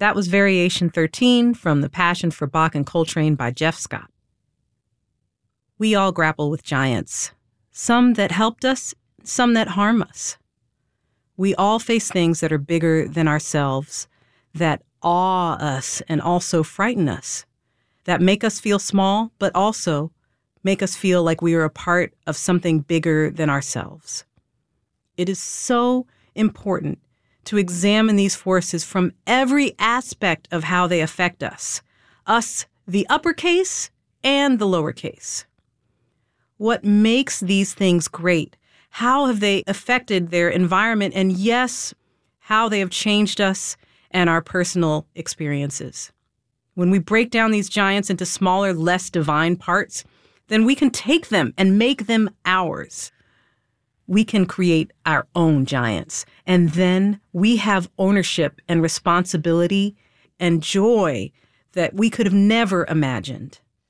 That was Variation 13 from The Passion for Bach and Coltrane by Jeff Scott. We all grapple with giants, some that helped us, some that harm us. We all face things that are bigger than ourselves, that awe us and also frighten us, that make us feel small, but also make us feel like we are a part of something bigger than ourselves. It is so important to examine these forces from every aspect of how they affect us, the uppercase and the lowercase. What makes these things great? How have they affected their environment? And yes, how they have changed us and our personal experiences. When we break down these giants into smaller, less divine parts, then we can take them and make them ours. We can create our own giants. And then we have ownership and responsibility and joy that we could have never imagined.